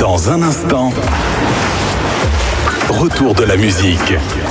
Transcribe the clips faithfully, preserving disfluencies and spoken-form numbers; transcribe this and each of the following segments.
Dans un instant, retour de la musique.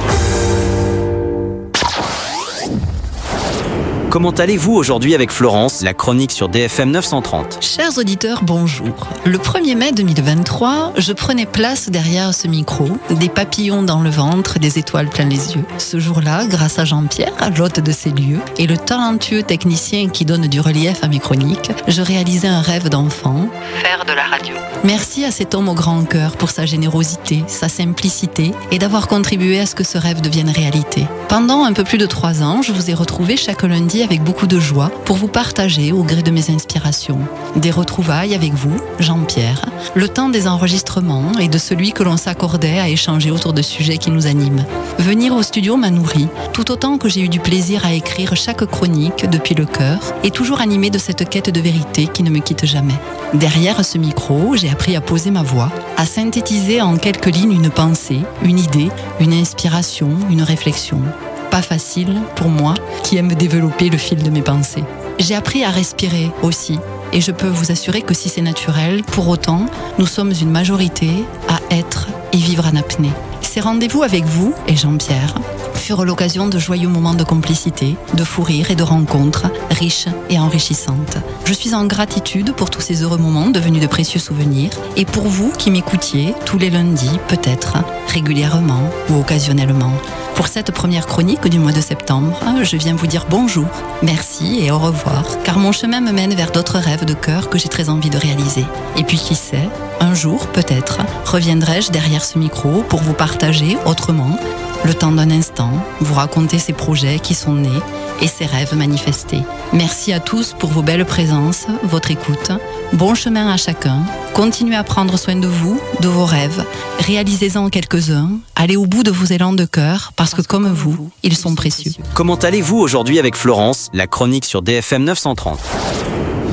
Comment allez-vous aujourd'hui avec Florence, la chronique sur D F M neuf cent trente? Chers auditeurs, bonjour. Le premier mai deux mille vingt-trois, je prenais place derrière ce micro, des papillons dans le ventre, des étoiles plein les yeux. Ce jour-là, grâce à Jean-Pierre, l'hôte de ces lieux, et le talentueux technicien qui donne du relief à mes chroniques, je réalisais un rêve d'enfant, faire de la radio. Merci à cet homme au grand cœur pour sa générosité, sa simplicité et d'avoir contribué à ce que ce rêve devienne réalité. Pendant un peu plus de trois ans, je vous ai retrouvé chaque lundi avec beaucoup de joie pour vous partager au gré de mes inspirations. Des retrouvailles avec vous, Jean-Pierre, le temps des enregistrements et de celui que l'on s'accordait à échanger autour de sujets qui nous animent. Venir au studio m'a nourri, tout autant que j'ai eu du plaisir à écrire chaque chronique depuis le cœur et toujours animé de cette quête de vérité qui ne me quitte jamais. Derrière ce micro, j'ai appris à poser ma voix, à synthétiser en quelques lignes une pensée, une idée, une inspiration, une réflexion. Pas facile pour moi qui aime développer le fil de mes pensées. J'ai appris à respirer aussi et je peux vous assurer que si c'est naturel, pour autant, nous sommes une majorité à être et vivre en apnée. Ces rendez-vous avec vous et Jean-Pierre furent l'occasion de joyeux moments de complicité, de fou rire et de rencontres riches et enrichissantes. Je suis en gratitude pour tous ces heureux moments devenus de précieux souvenirs et pour vous qui m'écoutiez tous les lundis, peut-être, régulièrement ou occasionnellement. Pour cette première chronique du mois de septembre, je viens vous dire bonjour, merci et au revoir, car mon chemin me mène vers d'autres rêves de cœur que j'ai très envie de réaliser. Et puis qui sait, un jour, peut-être, reviendrai-je derrière ce micro pour vous partager autrement, le temps d'un instant, vous raconter ces projets qui sont nés et ces rêves manifestés. Merci à tous pour vos belles présences, votre écoute. Bon chemin à chacun. Continuez à prendre soin de vous, de vos rêves. Réalisez-en quelques-uns. Allez au bout de vos élans de cœur, parce que comme vous, ils sont précieux. Comment allez-vous aujourd'hui avec Florence, la chronique sur D F M neuf cent trente?